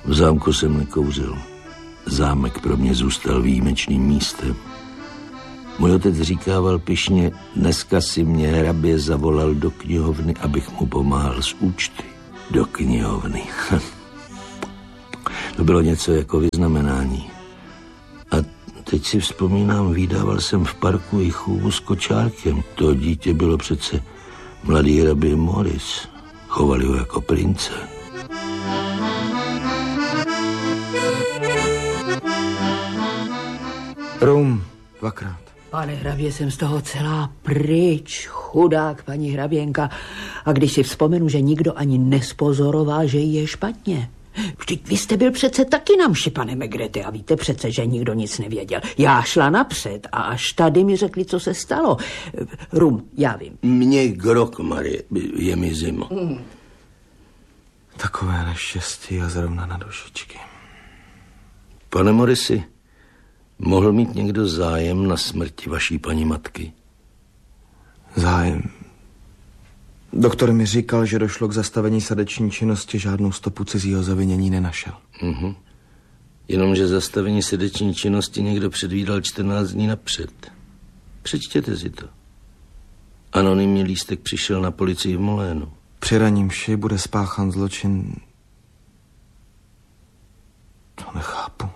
V zámku jsem nekouřil. Zámek pro mě zůstal výjimečným místem. Můj otec říkával pyšně, dneska si mě hrabě zavolal do knihovny, abych mu pomáhal s účty. Do knihovny. To bylo něco jako vyznamenání. A teď si vzpomínám, vídával jsem v parku i chůvu s kočárkem. To dítě bylo přece mladý hrabě Moris. Chovali ho jako prince. Rum, 2krát. Pane hrabě, jsem z toho celá pryč. Chudák paní hraběnka. A když si vzpomenu, že nikdo ani nespozoroval, že jí je špatně. Vždyť vy jste byl přece taky na mši, pane Megrete, a víte přece, že nikdo nic nevěděl. Já šla napřed a až tady mi řekli, co se stalo. Rum, já vím. Mně grok, Marie, je mi zima. Takové neštěstí a zrovna na dušičky. Pane Morisi, mohl mít někdo zájem na smrti vaší paní matky? Zájem? Doktor mi říkal, že došlo k zastavení srdeční činnosti, žádnou stopu cizího zavinění nenašel. Jenomže zastavení srdeční činnosti někdo předvídal 14 dní napřed. Přečtěte si to. Anonymní lístek přišel na policii v Molénu. Při ranní mši bude spáchan zločin. To nechápu.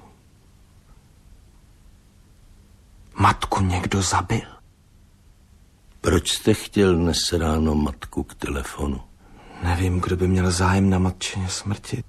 Matku někdo zabil. Proč jste chtěl dnes ráno matku k telefonu? Nevím, kdo by měl zájem na matčině smrti.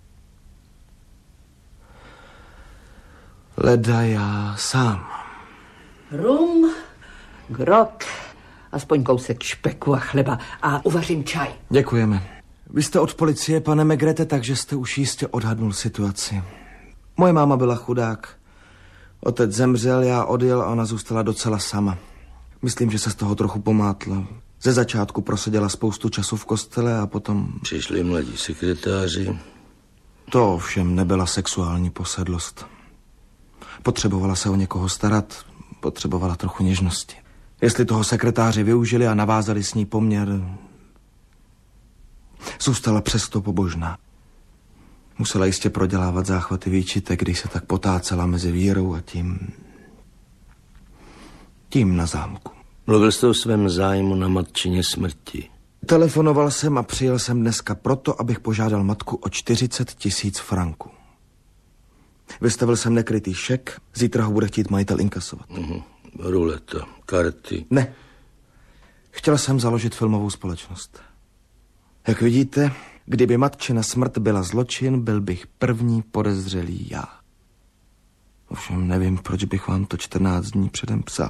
Leda já sám. Rum, grok, aspoň kousek špeku a chleba a uvařím čaj. Děkujeme. Vy jste od policie, pane Megrete, takže jste už jistě odhadnul situaci. Moje máma byla chudák. Otec zemřel, já odjel a ona zůstala docela sama. Myslím, že se z toho trochu pomátla. Ze začátku proseděla spoustu času v kostele a potom... Přišli mladí sekretáři. To ovšem nebyla sexuální posedlost. Potřebovala se o někoho starat, potřebovala trochu něžnosti. Jestli toho sekretáři využili a navázali s ní poměr, zůstala přesto pobožná. Musela jistě prodělávat záchvaty výčitek, když se tak potácela mezi vírou a tím na zámku. Mluvil jste o svém zájmu na matčině smrti. Telefonoval jsem a přijel jsem dneska proto, abych požádal matku o 40 000 franků. Vystavil jsem nekrytý šek, zítra ho bude chtít majitel inkasovat. Ruleta, karty. Ne. Chtěl jsem založit filmovou společnost. Jak vidíte, kdyby matčina smrt byla zločin, byl bych první podezřelý já. Ovšem nevím, proč bych vám to 14 dní předem psal.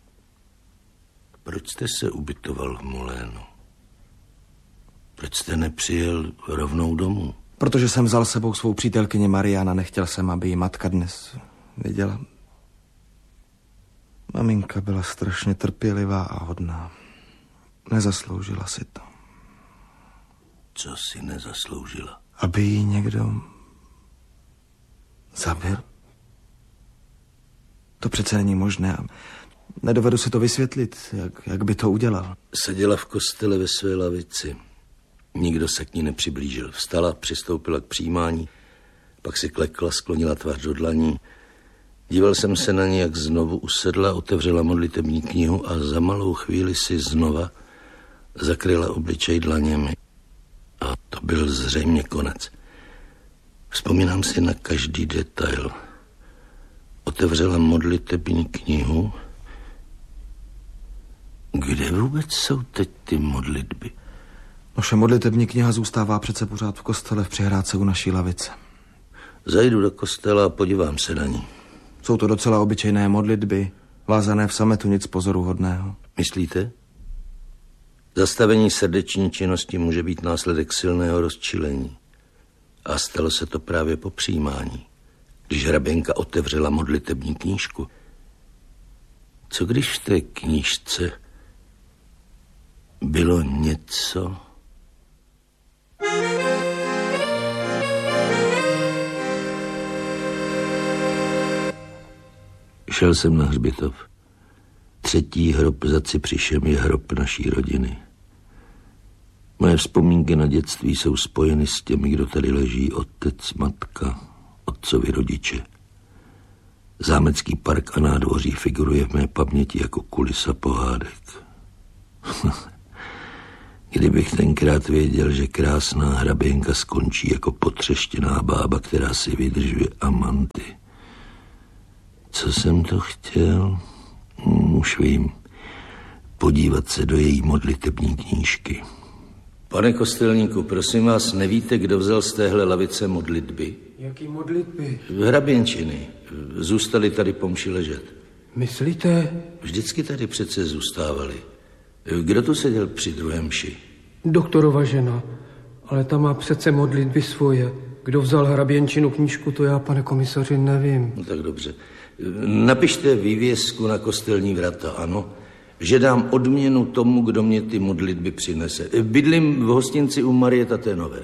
Proč jste se ubytoval v Molénu? Proč jste nepřijel rovnou domů? Protože jsem vzal sebou svou přítelkyni Mariana, nechtěl jsem, aby ji matka dnes viděla. Maminka byla strašně trpělivá a hodná. Nezasloužila si to. Co si nezasloužila? Aby ji někdo zabil? To přece není možné. Nedovedu si to vysvětlit, jak by to udělal. Seděla v kostele ve své lavici. Nikdo se k ní nepřiblížil. Vstala, přistoupila k přijímání, pak si klekla, sklonila tvář do dlaní. Díval jsem se na ní, jak znovu usedla, otevřela modlitební knihu a za malou chvíli si znova zakryla obličej dlaněmi. A to byl zřejmě konec. Vzpomínám si na každý detail. Otevřela modlitební knihu. Kde vůbec jsou teď ty modlitby? Naše modlitební kniha zůstává přece pořád v kostele v přihrádce u naší lavice. Zajdu do kostela a podívám se na ní. Jsou to docela obyčejné modlitby, vázané v sametu, nic pozoruhodného. Myslíte? Zastavení srdeční činnosti může být následek silného rozčilení. A stalo se to právě po přijímání, když hraběnka otevřela modlitební knížku. Co když v té knížce bylo něco? Šel jsem na hřbitov. 3. hrob za Cypřišem je hrob naší rodiny. Moje vzpomínky na dětství jsou spojeny s těmi, kdo tady leží, otec, matka, otcovi rodiče. Zámecký park a nádvoří figuruje v mé paměti jako kulisa pohádek. Kdybych tenkrát věděl, že krásná hraběnka skončí jako potřeštěná bába, která si vydržuje amanty. Co jsem to chtěl? Už vím. Podívat se do její modlitební knížky. Pane kostelníku, prosím vás, nevíte, kdo vzal z téhle lavice modlitby? Jaký modlitby? Hraběnčiny. Zůstali tady po mši ležet. Myslíte? Vždycky tady přece zůstávali. Kdo tu seděl při druhém mši? Doktorova žena. Ale ta má přece modlitby svoje. Kdo vzal hraběnčinu knížku, to já, pane komisaři, nevím. No tak dobře. Napište vývězku na kostelní vrata, ano? Že dám odměnu tomu, kdo mě ty modlitby přinese. Bydlím v hostinci u Marie Taténové.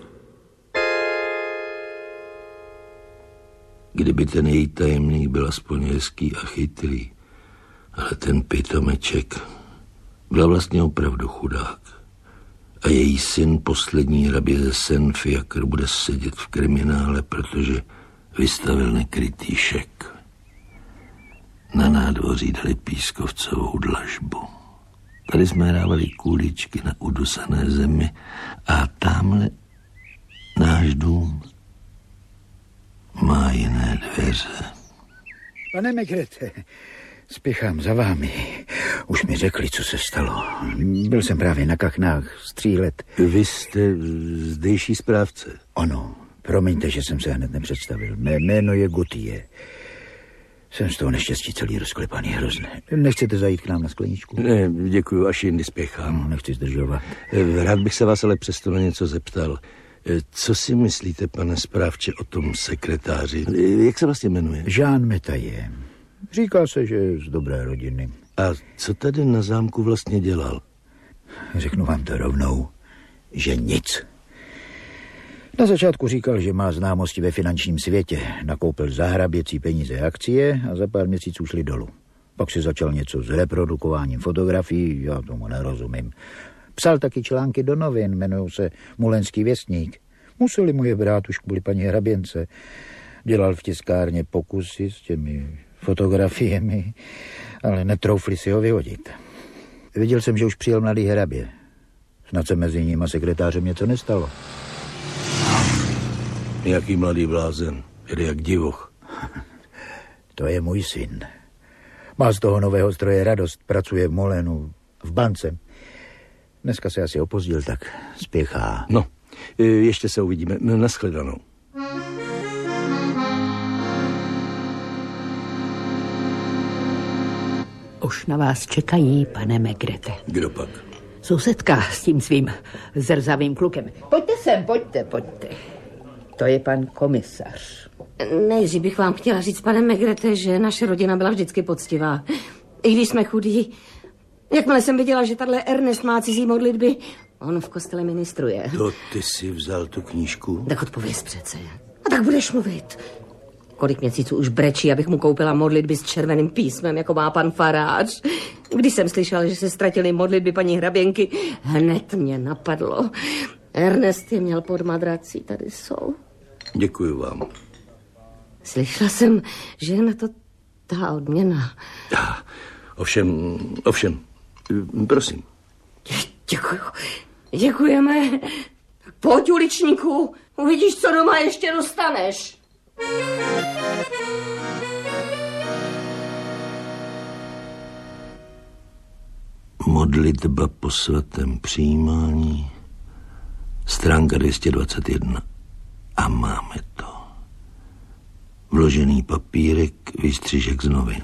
Kdyby ten její tajemník byl aspoň hezký a chytrý, ale ten pitomeček byl vlastně opravdu chudák. A její syn, poslední hrabě ze Saint-Fiacre, bude sedět v kriminále, protože vystavil nekrytý šek. Na nádvoří dali pískovcovou dlažbu. Tady jsme hrávali kuličky na udusané zemi a tamhle náš dům má jiné dveře. Pane Megrete, spěchám za vámi. Už mi řekli, co se stalo. Byl jsem právě na Kachnách střílet. Vy jste zdejší správce? Ano, promiňte, že jsem se hned nepředstavil. Mé jméno je Gautier. Jsem z toho neštěstí celý rozklepaný, hrozné. Nechcete zajít k nám na skleničku? Ne, děkuju, až jindy spěchám. No, nechci zdržovat. Rád bych se vás ale přesto na něco zeptal. Co si myslíte, pane správče, o tom sekretáři? Jak se vlastně jmenuje? Jean Metayer. Říká se, že je z dobré rodiny. A co tady na zámku vlastně dělal? Řeknu vám to rovnou, že nic. Na začátku říkal, že má známosti ve finančním světě. Nakoupil za hraběcí peníze akcie a za pár měsíců šli dolů. Pak si začal něco s reprodukováním fotografií, já tomu nerozumím. Psal taky články do novin, jmenují se Mulenský věstník. Museli mu je brát už kvůli paní hraběnce. Dělal v tiskárně pokusy s těmi fotografiemi, ale netroufli si ho vyhodit. Viděl jsem, že už přijel mladý hrabě. Snad se mezi ním a sekretářem něco nestalo. Jaký mladý blázen, jde jak divoch. To je můj syn. Má z toho nového stroje radost, pracuje v Molenu, v bance. Dneska se asi opozdil, tak spěchá. No, ještě se uvidíme. Nashledanou. Už na vás čekají, pane Megrete. Kdo pak? Sousedka s tím svým zrzavým klukem. Pojďte sem, pojďte. To je pan komisař. Nejdřív bych vám chtěla říct, pane Megrete, že naše rodina byla vždycky poctivá. I když jsme chudí. Jakmile jsem viděla, že tahle Ernest má cizí modlitby, on v kostele ministruje. To ty si vzal tu knížku? Tak odpověz přece. A tak budeš mluvit. Kolik měsíců už brečí, abych mu koupila modlitby s červeným písmem, jako má pan farář. Když jsem slyšela, že se ztratily modlitby paní hraběnky, hned mě napadlo. Ernest je měl pod madrací, tady jsou. Děkuju vám. Slyšela jsem, že je na to ta odměna. Ovšem. Prosím. Děkuju. Děkujeme. Pojď, uličníku, uvidíš, co doma ještě dostaneš. Modlitba po svatém přijímání, stránka 221. A máme to. Vložený papírek, výstřižek z novin.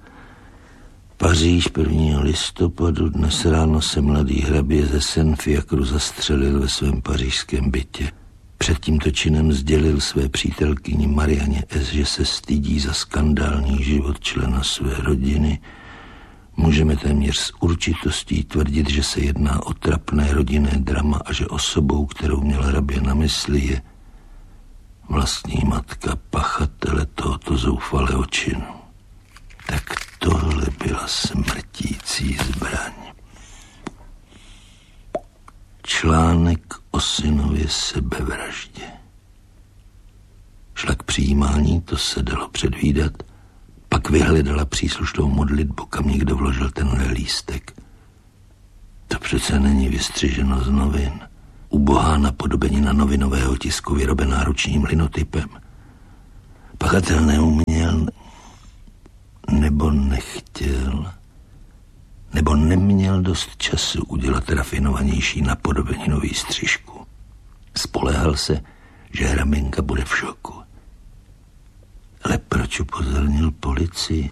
Paříž 1. listopadu, dnes ráno se mladý hrabě ze Saint-Fiacru zastřelil ve svém pařížském bytě. Před tímto činem sdělil své přítelkyni Marianě S., že se stydí za skandální život člena své rodiny. Můžeme téměř s určitostí tvrdit, že se jedná o trapné rodinné drama a že osobou, kterou měl hrabě na mysli, je vlastní matka pachatele tohoto zoufalého činu. Tak tohle byla smrtící zbraň. Článek o synově sebevraždě. Šla k přijímání, to se dalo předvídat. Pak vyhledala příslušnou modlitbu, kam někdo vložil tenhle lístek. To přece není vystřiženo z novin. Ubohá napodobenina novinového tisku vyrobená ručním linotypem. Pachatel neuměl, nebo nechtěl, nebo neměl dost času udělat rafinovanější napodobeninu výstřižku. Spolehal se, že Hraběnka bude v šoku. Ale proč upozornil policii?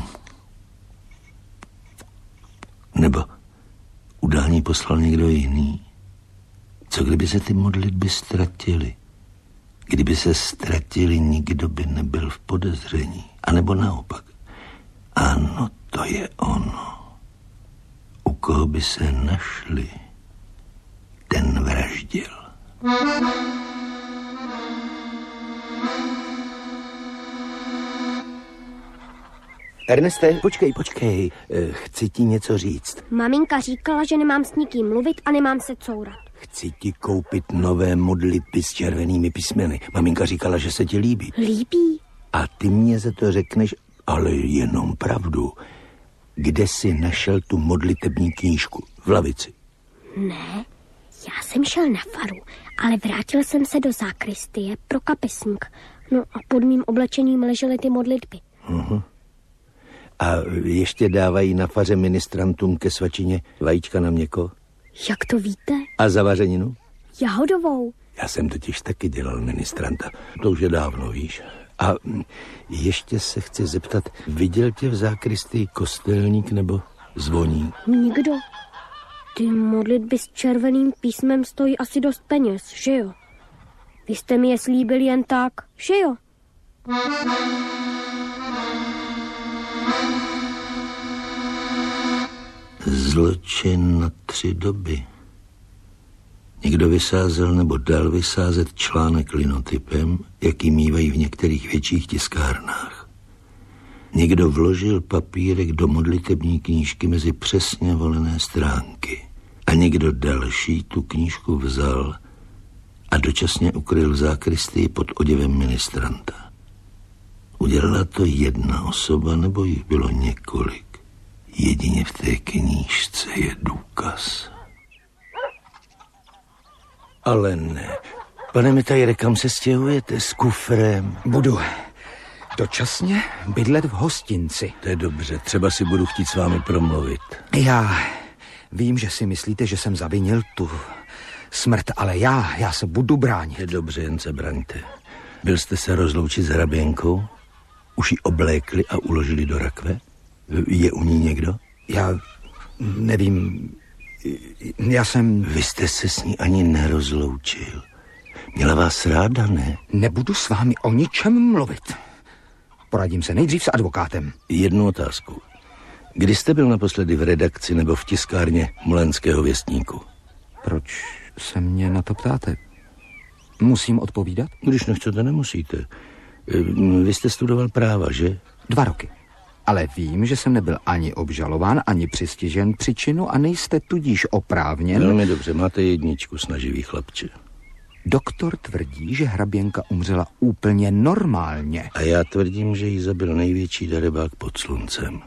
Nebo udání poslal někdo jiný? Co kdyby se ty modlitby ztratily? Kdyby se ztratily, nikdo by nebyl v podezření. A nebo naopak. Ano, to je ono. U koho by se našli, ten vraždil. Erneste, počkej. Chci ti něco říct. Maminka říkala, že nemám s nikým mluvit a nemám se courat. Chci ti koupit nové modlitby s červenými písmeny. Maminka říkala, že se ti líbí. Líbí? A ty mě za to řekneš, ale jenom pravdu. Kde jsi našel tu modlitební knížku? V lavici. Ne, já jsem šel na faru, ale vrátil jsem se do zákristie pro kapesník. No a pod mým oblečením ležely ty modlitby. Uh-huh. A ještě dávají na faře ministrantům ke svačině vajíčka na měko? Jak to víte? A zavařeninu? Jahodovou. Já jsem totiž taky dělal ministranta. To už je dávno, víš. A ještě se chci zeptat, viděl tě v zákristii kostelník nebo zvoník? Nikdo. Ty modlitby s červeným písmem stojí asi dost peněz, že jo? Vy jste mi je slíbil jen tak, že jo? Zločin na 3 doby. Někdo vysázel nebo dal vysázet článek linotypem, jaký mívají v některých větších tiskárnách. Někdo vložil papírek do modlitební knížky mezi přesně volené stránky. A někdo další tu knížku vzal a dočasně ukryl v zákristii pod oděvem ministranta. Udělala to jedna osoba, nebo jich bylo několik? Jedině v té knížce je důkaz. Ale ne. Pane Mitajere, kam se stěhujete s kufrem? Budu dočasně bydlet v hostinci. To je dobře, třeba si budu chtít s vámi promluvit. Já vím, že si myslíte, že jsem zavinil tu smrt, ale já se budu bránit. Je dobře, jen se braňte. Byl jste se rozloučit s Hraběnkou? Už ji oblékli a uložili do rakve? Je u ní někdo? Já nevím, Vy jste se s ní ani nerozloučil. Měla vás ráda, ne? Nebudu s vámi o ničem mluvit. Poradím se nejdřív s advokátem. Jednu otázku. Kdy jste byl naposledy v redakci nebo v tiskárně Molenského věstníku? Proč se mě na to ptáte? Musím odpovídat? Když nechcete, nemusíte. Vy jste studoval práva, že? 2 roky. Ale vím, že jsem nebyl ani obžalován, ani přistižen při činu a nejste tudíž oprávněn... Velmi dobře, máte 1, snaživý chlapče. Doktor tvrdí, že Hraběnka umřela úplně normálně. A já tvrdím, že jí zabil největší darebák pod sluncem.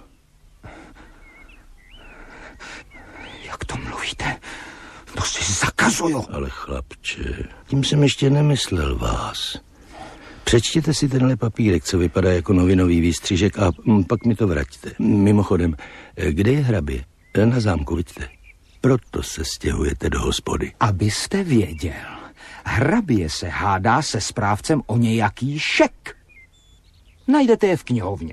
Jak to mluvíte? To si zakazuju. Ale chlapče, tím jsem ještě nemyslel vás. Přečtěte si tenhle papírek, co vypadá jako novinový výstřižek a pak mi to vraťte. Mimochodem, kde je hrabě? Na zámku, vidíte. Proto se stěhujete do hospody. Abyste věděl, hrabě se hádá se správcem o nějaký šek. Najdete je v knihovně.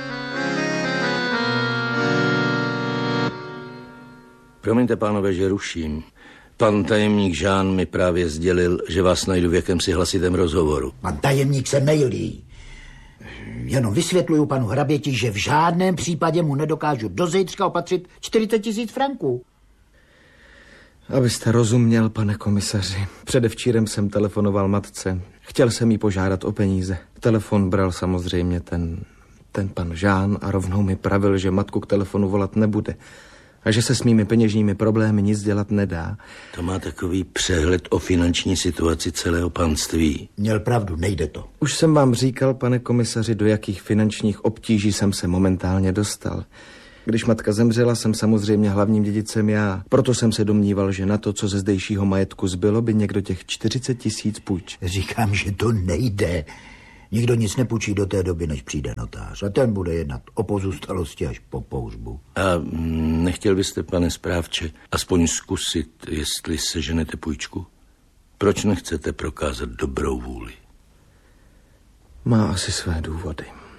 Promiňte, pánové, že ruším. Pan tajemník Žán mi právě sdělil, že vás najdu v jakémsi hlasitém rozhovoru. Pan tajemník se mejlí. Jenom vysvětluju panu hraběti, že v žádném případě mu nedokážu do zítřka opatřit 40 000 franků. Abyste rozuměl, pane komisaři, předevčírem jsem telefonoval matce. Chtěl jsem jí požádat o peníze. Telefon bral samozřejmě ten pan Žán a rovnou mi pravil, že matku k telefonu volat nebude. a že se s mými peněžními problémy nic dělat nedá. To má takový přehled o finanční situaci celého panství. Měl pravdu, nejde to. Už jsem vám říkal, pane komisaři, do jakých finančních obtíží jsem se momentálně dostal. Když matka zemřela, jsem samozřejmě hlavním dědicem já. Proto jsem se domníval, že na to, co ze zdejšího majetku zbylo, by někdo těch 40 000 půjčil. Říkám, že to nejde. Nikdo nic nepůjčí do té doby, než přijde notář. A ten bude jednat o pozůstalosti až po pohřbu. A nechtěl byste, pane správče, aspoň zkusit, jestli seženete půjčku? Proč nechcete prokázat dobrou vůli? Má asi své důvody.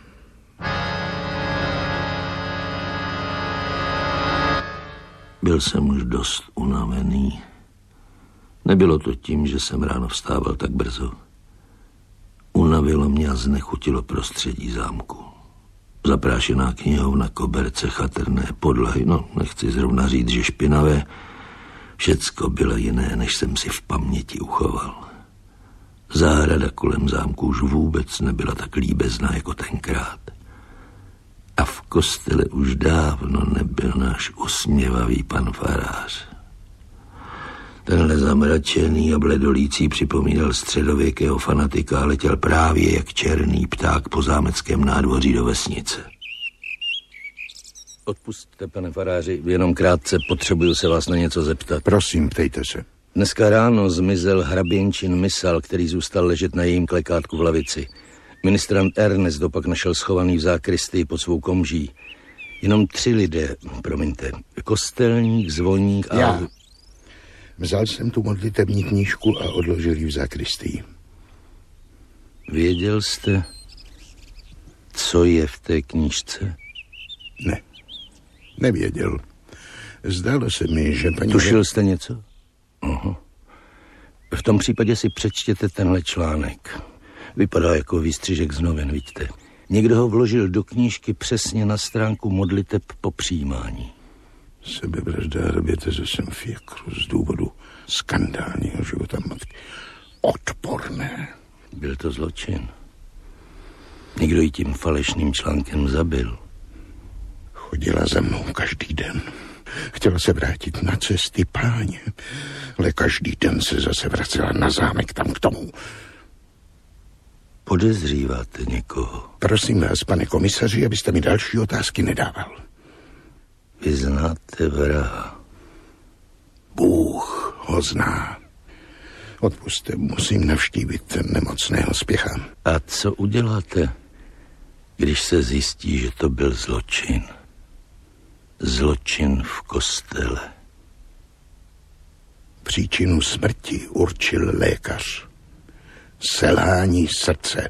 Byl jsem už dost unavený. Nebylo to tím, že jsem ráno vstával tak brzo. Unavilo mě a znechutilo prostředí zámku. Zaprášená knihovna, koberce, chatrné podlahy, no nechci zrovna říct, že špinavé. Všecko bylo jiné, než jsem si v paměti uchoval. Zahrada kolem zámku už vůbec nebyla tak líbezná jako tenkrát. A v kostele už dávno nebyl náš usměvavý pan farář. Tenhle zamračený a bledolící připomínal středověkého fanatika a letěl právě jak černý pták po zámeckém nádvoří do vesnice. Odpusťte, pane faráři, jenom krátce potřebuju se vás na něco zeptat. Prosím, ptejte se. Dneska ráno zmizel hraběnčin Misal, který zůstal ležet na jejím klekátku v lavici. Ministrant Ernest dopak našel schovaný v zákristii pod svou komží. Jenom 3 lidé, promiňte, kostelník, zvoník a... Já. Vzal jsem tu modlitební knížku a odložil ji v zákristii. Věděl jste, co je v té knížce? Ne, nevěděl. Zdálo se mi, že paní... Tušil jste něco? Aha. V tom případě si přečtěte tenhle článek. Vypadá jako výstřižek z novin, vidíte. Někdo ho vložil do knížky přesně na stránku modliteb po přijímání. Sebevražda hraběte ze Saint-Fiacre z důvodu skandálního života matky. Odporné. Byl to zločin. Někdo ji tím falešným článkem zabil. Chodila za mnou každý den. Chtěla se vrátit na cesty Páně, ale každý den se zase vracela na zámek tam k tomu. Podezříváte někoho? Prosím vás, pane komisaři, abyste mi další otázky nedával. Vy znáte vraha? Bůh ho zná. Odpusťte, musím navštívit nemocného, spěchám. A co uděláte, když se zjistí, že to byl zločin? Zločin v kostele. Příčinu smrti určil lékař. Selhání srdce.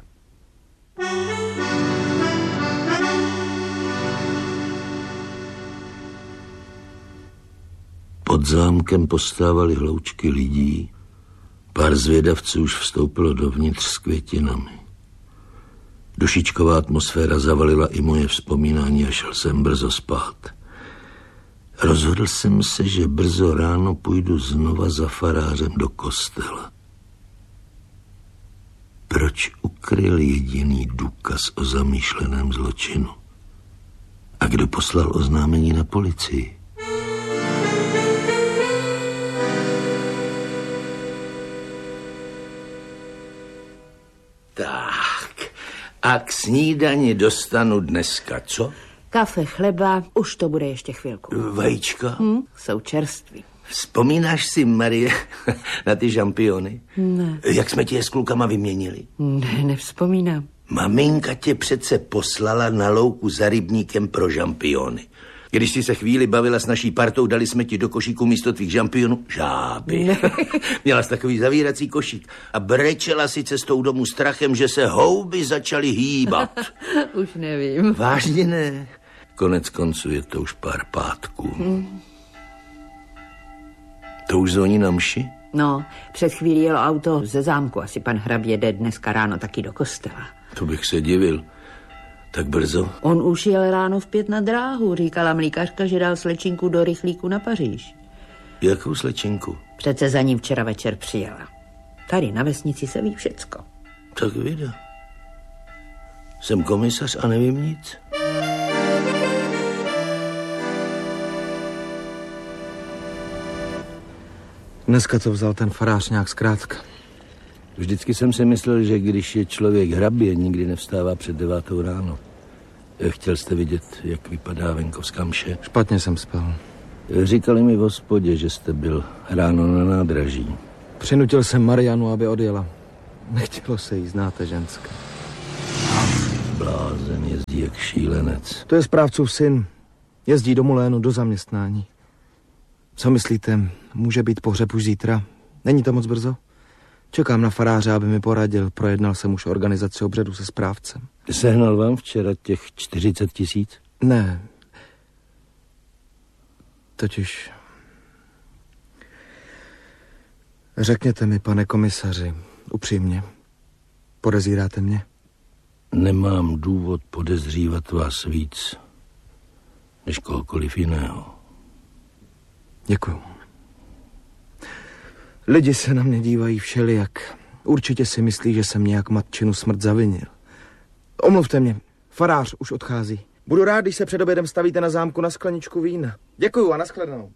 Pod zámkem postávaly hloučky lidí. Pár zvědavců už vstoupilo dovnitř s květinami. Dušičková atmosféra zavalila i moje vzpomínání a šel jsem brzo spát. Rozhodl jsem se, že brzo ráno půjdu znova za farářem do kostela. Proč ukryl jediný důkaz o zamýšleném zločinu? A kdo poslal oznámení na policii? Tak, a k snídani dostanu dneska, co? Kafe, chleba, už to bude ještě chvilku. Vajíčka? Jsou čerství. Vzpomínáš si, Marie, na ty žampiony? Ne. Jak jsme ti je s klukama vyměnili? Ne, nevzpomínám. Maminka tě přece poslala na louku za rybníkem pro žampiony. Když jsi se chvíli bavila s naší partou, dali jsme ti do košíku místo tvých žampionů žáby. Měla jsi takový zavírací košík a brečela si cestou domů strachem, že se houby začaly hýbat. Už nevím. Vážně ne. Konec konců je to už pár pátků. To už zvoní na mši? No, před chvílí jelo auto ze zámku. Asi pan hrabě jde dneska ráno taky do kostela. To bych se divil. Tak brzo? On už jel ráno v 5 na dráhu. Říkala mlíkařka, že dal slečinku do rychlíku na Paříž. Jakou slečinku? Přece za ním včera večer přijela. Tady na vesnici se ví všecko. Tak vida. Jsem komisař a nevím nic. Dneska to vzal ten farář nějak zkrátka. Vždycky jsem si myslel, že když je člověk hrabě, nikdy nevstává před 9 ráno. Chtěl jste vidět, jak vypadá venkovská mše? Špatně jsem spal. Říkali mi v hospodě, že jste byl ráno na nádraží. Přinutil jsem Marianu, aby odjela. Nechtělo se jí, znáte ženské. Blázen jezdí jak šílenec. To je správcův syn. Jezdí do Mulénu do zaměstnání. Co myslíte, může být pohřeb už zítra? Není to moc brzo? Čekám na faráře, aby mi poradil. Projednal jsem už organizaci obřadu se správcem. Sehnal vám včera těch 40 000? Ne. Totiž... Řekněte mi, pane komisaři, upřímně, podezíráte mě? Nemám důvod podezřívat vás víc, než kohokoliv jiného. Děkuju. Lidi se na mě dívají všelijak. Určitě si myslí, že jsem nějak matčinu smrt zavinil. Omluvte mě, farář už odchází. Budu rád, když se před obědem stavíte na zámku na skleničku vína. Děkuju a nashledanou.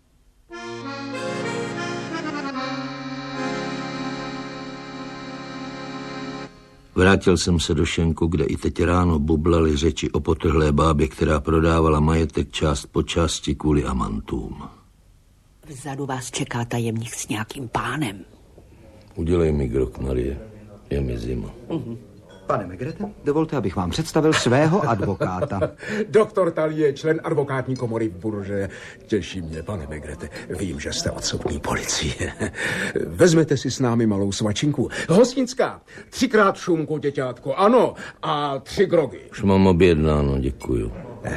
Vrátil jsem se do šenku, kde i teď ráno bublaly řeči o potrhlé bábě, která prodávala majetek část po části kvůli amantům. Vzadu vás čeká tajemník s nějakým pánem. Udělej mi grog, Marie. Je mi zima. Pane Megrete, dovolte, abych vám představil svého advokáta. Doktor Tal je člen advokátní komory v Bourges. Těší mě, pane Megrete. Vím, že jste odsouzený policie. Vezmete si s námi malou svačinku. Hostinská, 3krát šunku, děťátko, ano, a 3 grogy. Už mám objednáno, děkuju.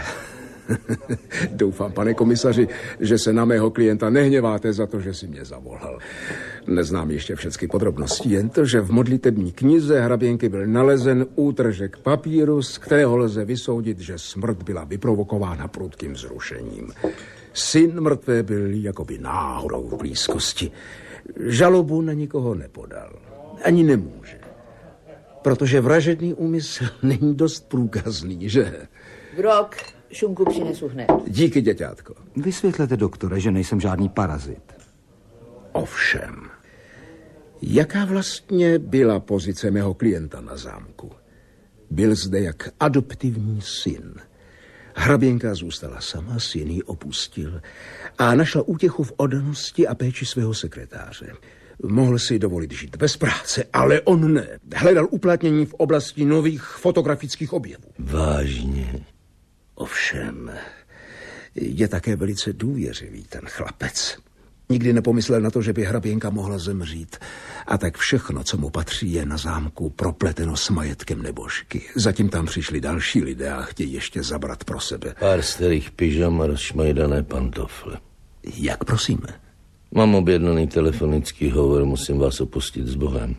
Doufám, pane komisaři, že se na mého klienta nehněváte za to, že si mě zavolal. Neznám ještě všechny podrobnosti, jen to, že v modlitební knize hraběnky byl nalezen útržek papíru, z kterého lze vysoudit, že smrt byla vyprovokována prudkým vzrušením. Syn mrtvé byl jakoby náhodou v blízkosti. Žalobu na nikoho nepodal. Ani nemůže. Protože vražedný úmysl není dost průkazný, že? Grog, šunku přinesu hned. Díky, děťátko. Vysvětlete, doktore, že nejsem žádný parazit. Ovšem, jaká vlastně byla pozice mého klienta na zámku? Byl zde jak adoptivní syn. Hraběnka zůstala sama, syn ji opustil a našla útěchu v oddanosti a péči svého sekretáře. Mohl si dovolit žít bez práce, ale on ne. Hledal uplatnění v oblasti nových fotografických objevů. Vážně? Ovšem, je také velice důvěřivý ten chlapec. Nikdy nepomyslel na to, že by hraběnka mohla zemřít. A tak všechno, co mu patří, je na zámku propleteno s majetkem nebožky. Zatím tam přišli další lidé a chtějí ještě zabrat pro sebe. Pár starých pyžam a rozšmajdané pantofle. Jak prosíme? Mám objednaný telefonický hovor, musím vás opustit s Bohem.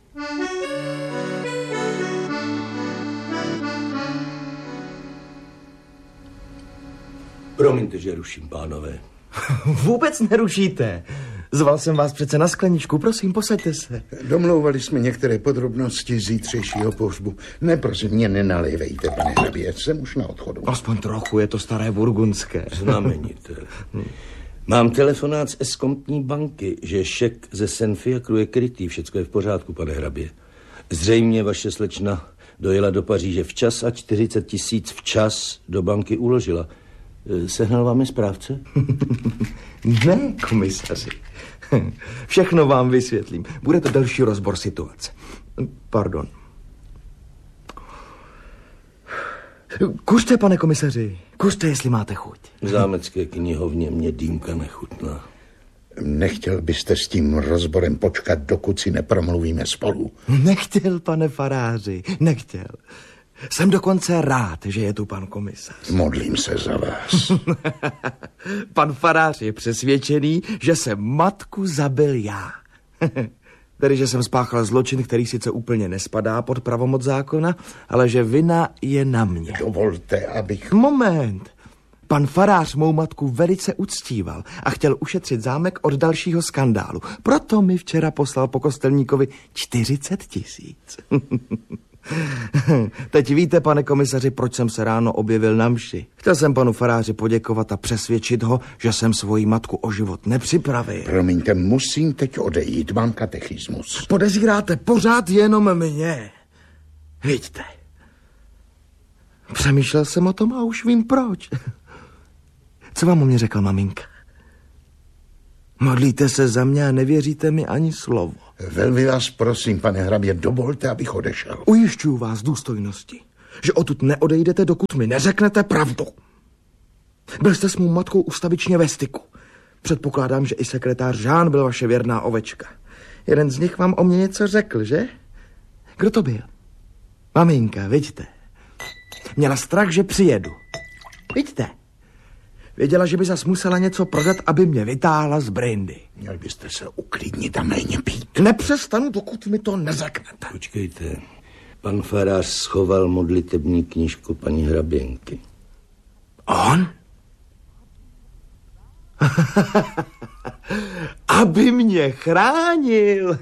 Promiňte, že ruším, pánové. Vůbec nerušíte. Zval jsem vás přece na skleničku, prosím, posaďte se. Domlouvali jsme některé podrobnosti zítřejšího pohřbu. Ne, prosím, mě nenalejvejte, pane hrabě, jsem už na odchodu. Aspoň trochu, je to staré burgundské. Znamenitel. Mám telefonát z eskomptní banky, že šek ze Senfiakru je krytý, všecko je v pořádku, pane hrabě. Zřejmě vaše slečna dojela do Paříže včas a 40 000 včas do banky uložila. Sehnal vám je správce? Ne, komisaři. Všechno vám vysvětlím. Bude to další rozbor situace. Pardon. Kuřte, pane komisaři. Kuřte, jestli máte chuť. V zámecké knihovně mě dýmka nechutná. Nechtěl byste s tím rozborem počkat, dokud si nepromluvíme spolu? Nechtěl, pane faráři, nechtěl. Jsem dokonce rád, že je tu pan komisař. Modlím se za vás. Pan farář je přesvědčený, že jsem matku zabil já. Tedy, že jsem spáchal zločin, který sice úplně nespadá pod pravomoc zákona, ale že vina je na mě. Dovolte, abych... Moment. Pan farář mou matku velice uctíval a chtěl ušetřit zámek od dalšího skandálu. Proto mi včera poslal po kostelníkovi 40 000. Teď víte, pane komisaři, proč jsem se ráno objevil na mši. Chtěl jsem panu faráři poděkovat a přesvědčit ho, že jsem svoji matku o život nepřipravil. Promiňte, musím teď odejít, mám katechismus. Podezíráte pořád jenom mě. Vidíte. Přemýšlel jsem o tom a už vím proč. Co vám o mě řekla maminka? Modlíte se za mě a nevěříte mi ani slovo. Velmi vás prosím, pane hrabě, dovolte, abych odešel. Ujišťuju vás důstojnosti, že odtud neodejdete, dokud mi neřeknete pravdu. Byl jste s mou matkou ustavičně ve styku. Předpokládám, že i sekretář Žán byl vaše věrná ovečka. Jeden z nich vám o mě něco řekl, že? Kdo to byl? Maminka, vidíte. Měla strach, že přijedu. Vidíte. Věděla, že by zas musela něco prodat, aby mě vytáhla z brindy. Měl byste se uklidnit a méně pít. Nepřestanu, dokud mi to neřeknete. Počkejte. Pan farář schoval modlitební knížku paní hraběnky. On? Aby mě chránil.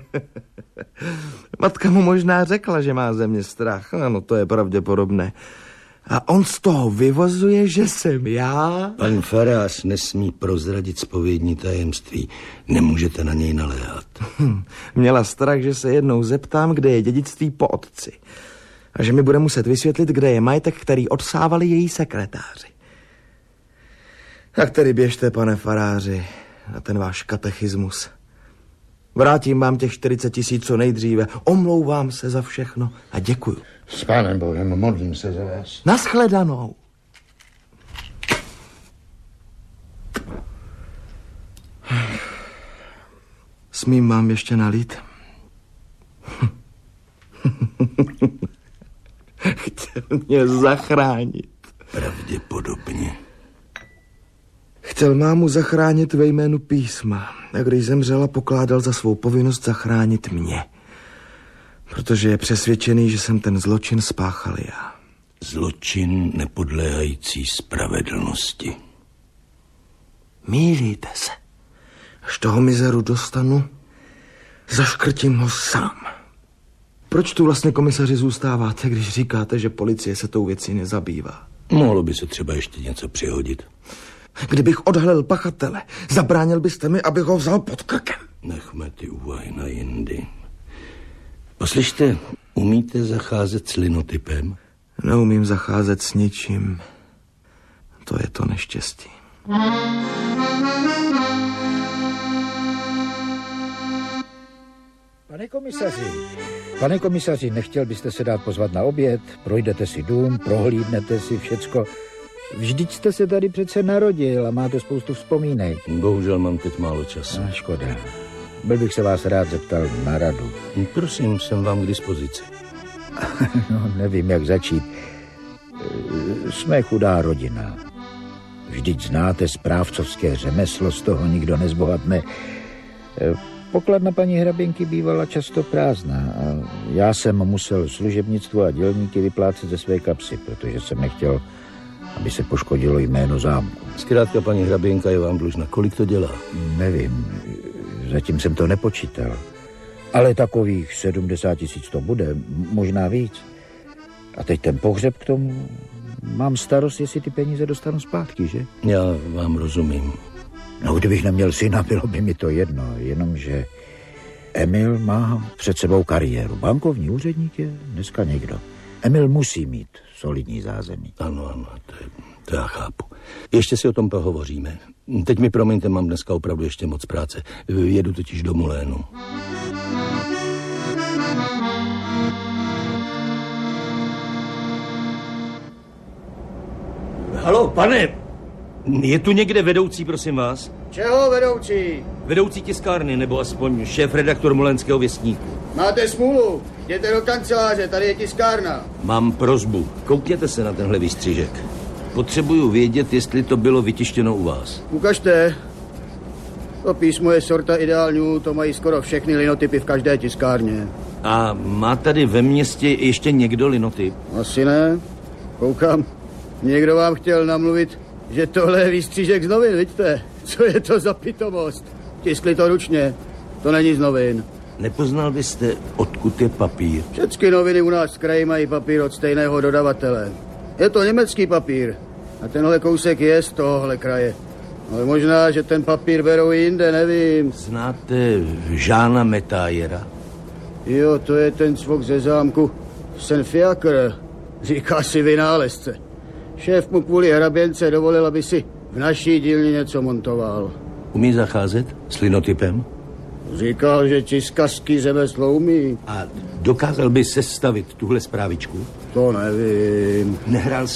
Matka mu možná řekla, že má ze mě strach. Ano, to je pravděpodobné. A on z toho vyvozuje, že jsem já? Pan farář nesmí prozradit zpovědní tajemství. Nemůžete na něj naléhat. Měla strach, že se jednou zeptám, kde je dědictví po otci. A že mi bude muset vysvětlit, kde je majetek, který odsávali její sekretáři. Tak tedy běžte, pane faráři, na ten váš katechismus. Vrátím vám těch 40 000 co nejdříve. Omlouvám se za všechno a děkuju. S pánem Bohem, modlím se za vás. Naschledanou. Smím vám ještě nalít? Chtěl mě zachránit. Pravděpodobně. Chtěl mámu zachránit ve jménu písma. A když zemřela, pokládal za svou povinnost zachránit mě. Protože je přesvědčený, že jsem ten zločin spáchal já. Zločin nepodléhající spravedlnosti. Mýlíte se. Až toho mizeru dostanu, zaškrtím ho sám. Proč tu vlastně, komisaři, zůstáváte, když říkáte, že policie se tou věcí nezabývá? Mohlo by se třeba ještě něco přihodit. Kdybych odhalil pachatele, zabránil byste mi, abych ho vzal pod krkem. Nechme ty úvahy na jindy. Poslyšte, umíte zacházet s linotypem? Neumím zacházet s ničím. To je to neštěstí. Pane komisaři, nechtěl byste se dát pozvat na oběd? Projdete si dům, prohlídnete si všecko. Vždyť jste se tady přece narodil a máte spoustu vzpomínek. Bohužel mám teď málo času. Škoda. Byl bych se vás rád zeptal na radu. Prosím, jsem vám k dispozici. No, nevím, jak začít. Jsme chudá rodina. Vždyť znáte správcovské řemeslo, z toho nikdo nezbohatne. Pokladna paní hraběnky bývala často prázdná a já jsem musel služebnictvo a dělníky vyplácet ze své kapsy, protože jsem nechtěl, aby se poškodilo jméno zámku. Zkrátka paní hraběnka je vám dlužna. Kolik to dělá? Nevím, zatím jsem to nepočítal. Ale takových 70 000 to bude, možná víc. A teď ten pohřeb k tomu, mám starost, jestli ty peníze dostanu zpátky, že? Já vám rozumím. No, kdybych neměl syna, bylo by mi to jedno, jenomže Emil má před sebou kariéru. Bankovní úředník je dneska někdo. Emil musí mít solidní zázemí. Ano, to já chápu. Ještě si o tom pohovoříme. Teď mi promiňte, mám dneska opravdu ještě moc práce. Jedu totiž do Mulénu. Haló, pane, je tu někde vedoucí, prosím vás? Čeho vedoucí? Vedoucí tiskárny, nebo aspoň šéf-redaktor Mulénského věstníku. Máte smůlu, jděte do kanceláře, tady je tiskárna. Mám prosbu, koukněte se na tenhle výstřižek. Potřebuju vědět, jestli to bylo vytištěno u vás. Ukažte. To písmo je sorta ideálňů, to mají skoro všechny linotypy v každé tiskárně. A má tady ve městě ještě někdo linotyp? Asi ne. Koukám. Někdo vám chtěl namluvit, že tohle je výstřížek z novin, vidíte? Co je to za pitomost? Tiskli to ručně. To není z novin. Nepoznal byste, odkud je papír? Všechny noviny u nás v kraji mají papír od stejného dodavatele. Je to německý papír a tenhle kousek je z tohohle kraje. Ale možná, že ten papír berou jinde, nevím. Znáte Žána Metájera? Jo, to je ten cvok ze zámku Senfiakr. Říká si vynálezce. Šéf mu kvůli hraběnce dovolil, aby si v naší dílně něco montoval. Umí zacházet s linotypem? Říkal, že tiskařský řemeslo umí. A dokázal by sestavit tuhle zprávičku? To nevím. Nehrál